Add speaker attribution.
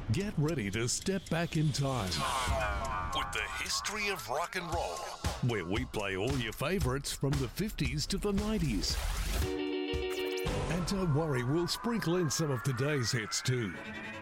Speaker 1: Get ready to step back in time with the history of rock and roll, where we play all your favourites from the 50s to the 90s. And don't worry, we'll sprinkle in some of today's hits too.